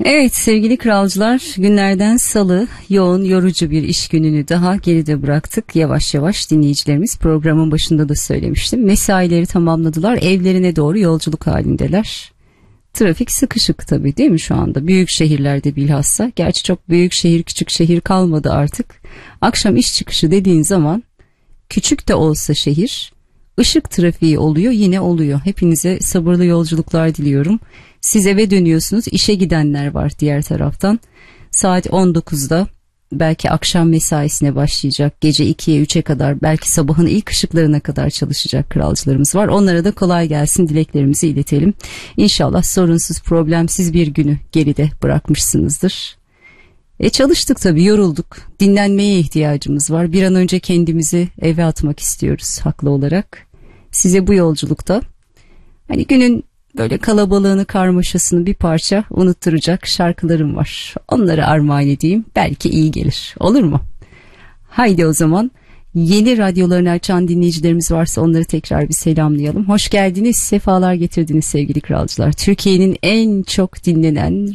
Evet sevgili kralcılar, günlerden salı, yoğun yorucu bir iş gününü daha geride bıraktık. Yavaş yavaş dinleyicilerimiz, programın başında da söylemiştim, mesaileri tamamladılar, evlerine doğru yolculuk halindeler. Trafik sıkışık tabii, değil mi şu anda? Büyük şehirlerde bilhassa. Gerçi çok büyük şehir küçük şehir kalmadı artık. Akşam iş çıkışı dediğin zaman küçük de olsa şehir, ışık trafiği oluyor, yine oluyor. Hepinize sabırlı yolculuklar diliyorum. Siz eve dönüyorsunuz, işe gidenler var diğer taraftan. Saat 19'da belki akşam mesaisine başlayacak, gece 2'ye 3'e kadar, belki sabahın ilk ışıklarına kadar çalışacak kralcılarımız var. Onlara da kolay gelsin dileklerimizi iletelim. İnşallah sorunsuz, problemsiz bir günü geride bırakmışsınızdır. Çalıştık tabii, yorulduk. Dinlenmeye ihtiyacımız var. Bir an önce kendimizi eve atmak istiyoruz haklı olarak. Size bu yolculukta hani günün böyle kalabalığını, karmaşasını bir parça unutturacak şarkılarım var. Onları armağan edeyim. Belki iyi gelir. Olur mu? Haydi o zaman, yeni radyolarını açan dinleyicilerimiz varsa onları tekrar bir selamlayalım. Hoş geldiniz, sefalar getirdiniz sevgili kralcılar. Türkiye'nin en çok dinlenen